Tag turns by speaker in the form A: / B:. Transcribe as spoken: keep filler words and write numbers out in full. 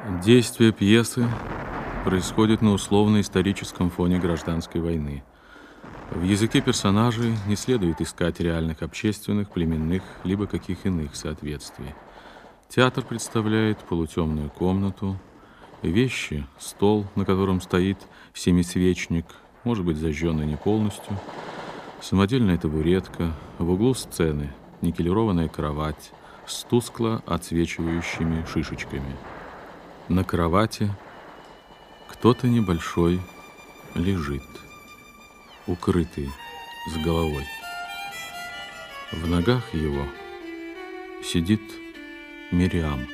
A: Действие пьесы происходит на условно-историческом фоне гражданской войны. В языке персонажей не следует искать реальных общественных, племенных, либо каких иных соответствий. Театр представляет полутемную комнату, вещи, стол, на котором стоит семисвечник, может быть, зажженный не полностью, самодельная табуретка, в углу сцены никелированная кровать с тускло отсвечивающими шишечками. На кровати кто-то небольшой лежит, укрытый с головой. В ногах его сидит Мириам.